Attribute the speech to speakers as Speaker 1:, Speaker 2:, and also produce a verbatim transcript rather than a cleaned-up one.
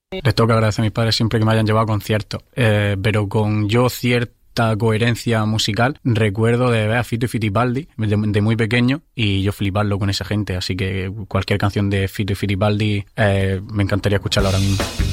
Speaker 1: Les tengo que agradecer a mis padres siempre que me hayan llevado a conciertos, eh, pero con yo cierta coherencia musical. Recuerdo de ver a Fito y Fitipaldi de, de muy pequeño y yo fliparlo con esa gente, así que cualquier canción de Fito y Fitipaldi eh, me encantaría escucharla ahora mismo.